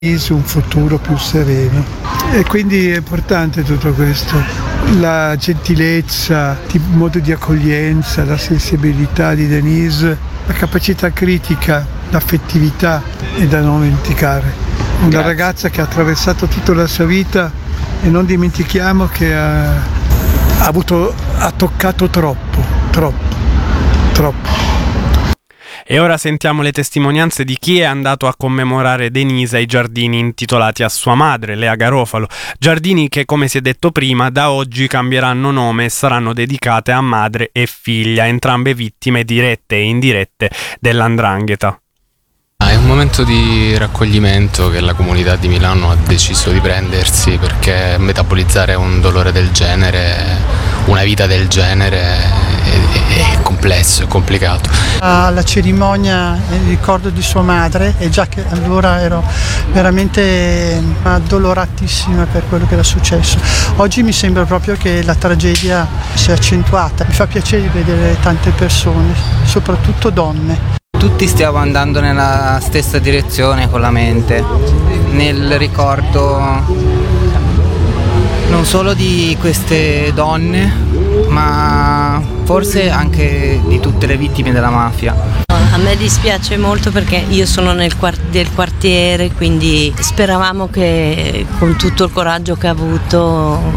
un futuro più sereno. E quindi è importante tutto questo, la gentilezza, il modo di accoglienza, la sensibilità di Denise, la capacità critica, l'affettività è da non dimenticare. Una ragazza che ha attraversato tutta la sua vita e non dimentichiamo che ha toccato troppo. E ora sentiamo le testimonianze di chi è andato a commemorare Denise ai giardini intitolati a sua madre, Lea Garofalo. Giardini che, come si è detto prima, da oggi cambieranno nome e saranno dedicate a madre e figlia, entrambe vittime dirette e indirette dell''ndrangheta. È un momento di raccoglimento che la comunità di Milano ha deciso di prendersi, perché metabolizzare un dolore del genere, una vita del genere è complesso, è complicato. Alla cerimonia il ricordo di sua madre, e già che allora ero veramente addoloratissima per quello che era successo. Oggi mi sembra proprio che la tragedia sia accentuata. Mi fa piacere vedere tante persone, soprattutto donne. Tutti stiamo andando nella stessa direzione con la mente, nel ricordo non solo di queste donne, ma forse anche di tutte le vittime della mafia. A me dispiace molto perché io sono del quartiere, quindi speravamo che con tutto il coraggio che ha avuto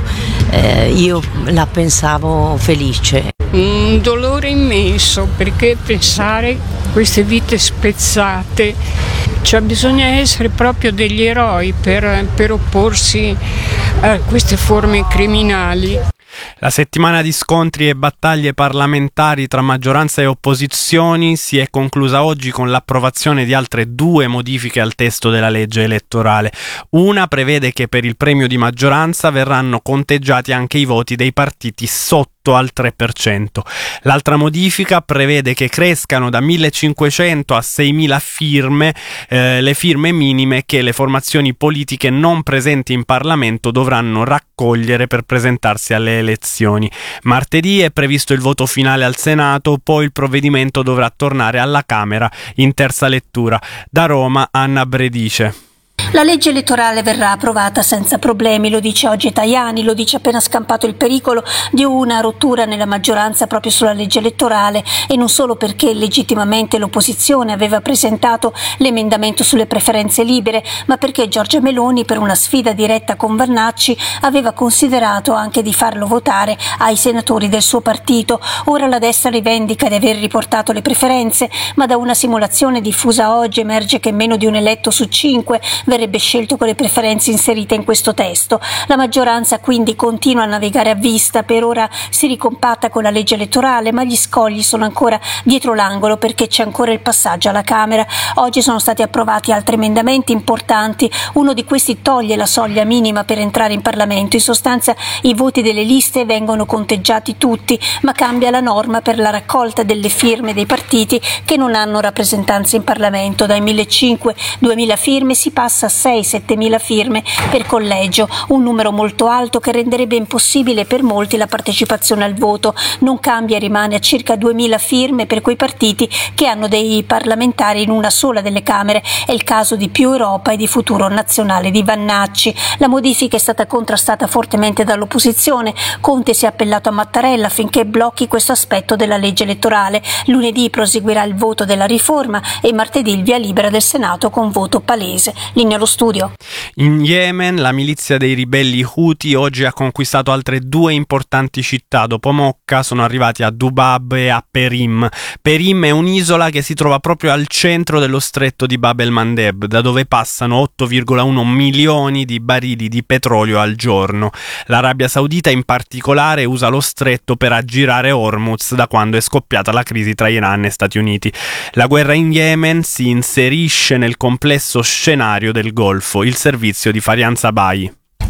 io la pensavo felice. Un dolore immenso, perché pensare queste vite spezzate, cioè bisogna essere proprio degli eroi per opporsi a queste forme criminali. La settimana di scontri e battaglie parlamentari tra maggioranza e opposizioni si è conclusa oggi con l'approvazione di altre 2 modifiche al testo della legge elettorale. Una prevede che per il premio di maggioranza verranno conteggiati anche i voti dei partiti sotto al 3%. L'altra modifica prevede che crescano da 1.500 a 6.000 firme le firme minime che le formazioni politiche non presenti in Parlamento dovranno raccogliere per presentarsi alle elezioni. Martedì è previsto il voto finale al Senato, poi il provvedimento dovrà tornare alla Camera in terza lettura. Da Roma, Anna Bredice. La legge elettorale verrà approvata senza problemi, lo dice oggi Tajani, lo dice appena scampato il pericolo di una rottura nella maggioranza proprio sulla legge elettorale, e non solo perché legittimamente l'opposizione aveva presentato l'emendamento sulle preferenze libere, ma perché Giorgia Meloni, per una sfida diretta con Vannacci, aveva considerato anche di farlo votare ai senatori del suo partito. Ora la destra rivendica di aver riportato le preferenze, ma da una simulazione diffusa oggi emerge che meno di un eletto su 5 verrebbe scelto con le preferenze inserite in questo testo. La maggioranza quindi continua a navigare a vista, per ora si ricompatta con la legge elettorale, ma gli scogli sono ancora dietro l'angolo perché c'è ancora il passaggio alla Camera. Oggi sono stati approvati altri emendamenti importanti, uno di questi toglie la soglia minima per entrare in Parlamento, in sostanza i voti delle liste vengono conteggiati tutti, ma cambia la norma per la raccolta delle firme dei partiti che non hanno rappresentanza in Parlamento. Dai 1.500-2.000 firme si passa a 6-7.000 firme per collegio, un numero molto alto che renderebbe impossibile per molti la partecipazione al voto. Non cambia, rimane a circa 2.000 firme per quei partiti che hanno dei parlamentari in una sola delle Camere. È il caso di Più Europa e di Futuro Nazionale di Vannacci. La modifica è stata contrastata fortemente dall'opposizione. Conte si è appellato a Mattarella affinché blocchi questo aspetto della legge elettorale. Lunedì proseguirà il voto della riforma e martedì il via libera del Senato con voto palese. Linea allo studio. In Yemen la milizia dei ribelli Houthi oggi ha conquistato altre 2 importanti città. Dopo Mocca sono arrivati a Dubab e a Perim. Perim è un'isola che si trova proprio al centro dello stretto di Bab el-Mandeb, da dove passano 8,1 milioni di barili di petrolio al giorno. L'Arabia Saudita in particolare usa lo stretto per aggirare Hormuz da quando è scoppiata la crisi tra Iran e Stati Uniti. La guerra in Yemen si inserisce nel complesso scenario del Golfo. Il servizio di Farian Sabai.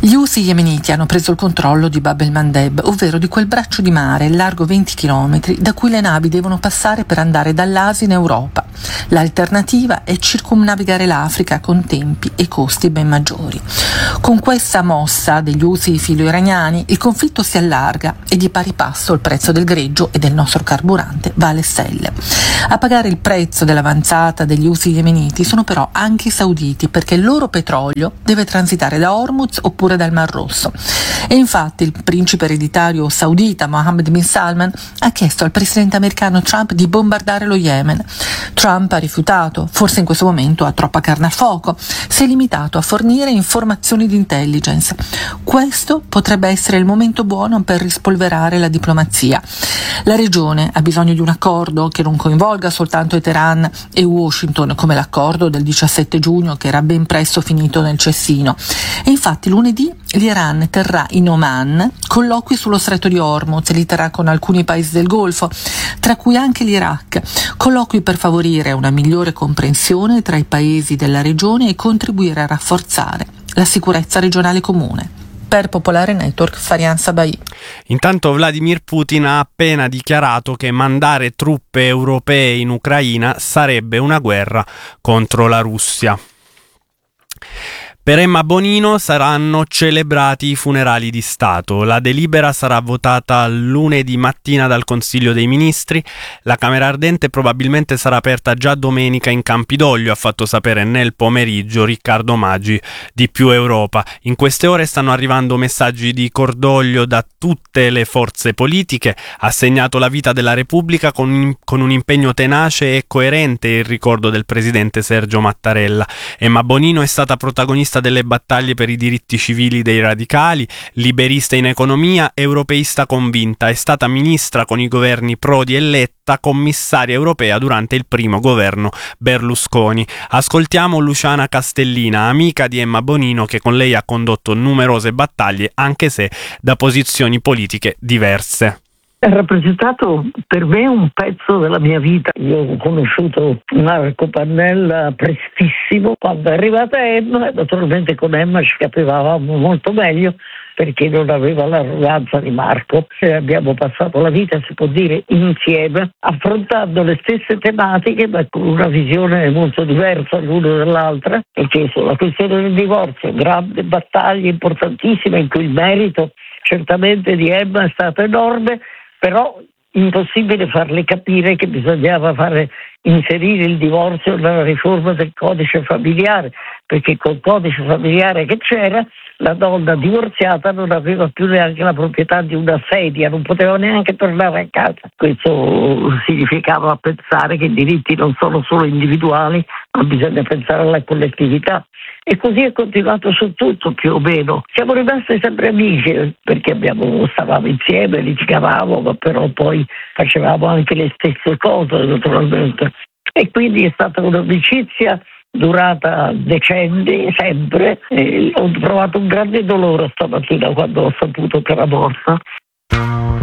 Gli Houthi yemeniti hanno preso il controllo di Bab el-Mandeb, ovvero di quel braccio di mare largo 20 km da cui le navi devono passare per andare dall'Asia in Europa. L'alternativa è circumnavigare l'Africa con tempi e costi ben maggiori. Con questa mossa degli Houthi filo-iraniani il conflitto si allarga e di pari passo il prezzo del greggio e del nostro carburante va alle stelle. A pagare il prezzo dell'avanzata degli Houthi yemeniti sono però anche i sauditi, perché il loro petrolio deve transitare da Hormuz oppure dal Mar Rosso. E infatti il principe ereditario saudita Mohammed bin Salman ha chiesto al presidente americano Trump di bombardare lo Yemen. Trump ha rifiutato, forse in questo momento ha troppa carne al fuoco, si è limitato a fornire informazioni di intelligence. Questo potrebbe essere il momento buono per rispolverare la diplomazia. La regione ha bisogno di un accordo che non coinvolga soltanto Teheran e Washington, come l'accordo del 17 giugno che era ben presto finito nel cestino. E infatti lunedì l'Iran terrà in Oman colloqui sullo stretto di Hormuz e li terrà con alcuni paesi del Golfo, tra cui anche l'Iraq, colloqui per favorire una migliore comprensione tra i paesi della regione e contribuire a rafforzare la sicurezza regionale comune. Per Popolare Network, Farian Sabai. Intanto Vladimir Putin ha appena dichiarato che mandare truppe europee in Ucraina sarebbe una guerra contro la Russia. Per Emma Bonino saranno celebrati i funerali di Stato. La delibera sarà votata lunedì mattina dal Consiglio dei Ministri. La Camera Ardente probabilmente sarà aperta già domenica in Campidoglio, ha fatto sapere nel pomeriggio Riccardo Maggi di Più Europa. In queste ore stanno arrivando messaggi di cordoglio da tutte le forze politiche. Ha segnato la vita della Repubblica con un impegno tenace e coerente il ricordo del presidente Sergio Mattarella. Emma Bonino è stata protagonista delle battaglie per i diritti civili dei radicali, liberista in economia, europeista convinta. È stata ministra con i governi Prodi e Letta, commissaria europea durante il primo governo Berlusconi. Ascoltiamo Luciana Castellina, amica di Emma Bonino, che con lei ha condotto numerose battaglie, anche se da posizioni politiche diverse. Ha rappresentato per me un pezzo della mia vita. Io ho conosciuto Marco Pannella prestissimo. Quando è arrivata Emma, naturalmente con Emma ci capivamo molto meglio perché non aveva l'arroganza di Marco. Abbiamo passato la vita, si può dire, insieme, affrontando le stesse tematiche ma con una visione molto diversa l'una dall'altra, perché sulla questione del divorzio, grande battaglia importantissima in cui il merito certamente di Emma è stato enorme, però impossibile farle capire che bisognava inserire il divorzio nella riforma del codice familiare, perché col codice familiare che c'era la donna divorziata non aveva più neanche la proprietà di una sedia, non poteva neanche tornare a casa. Questo significava pensare che i diritti non sono solo individuali, ma bisogna pensare alla collettività. E così è continuato su tutto, più o meno. Siamo rimasti sempre amici, perché stavamo insieme, litigavamo, ma però poi facevamo anche le stesse cose, naturalmente. E quindi è stata un'amicizia durata decenni, sempre. E ho provato un grande dolore stamattina quando ho saputo che era morta.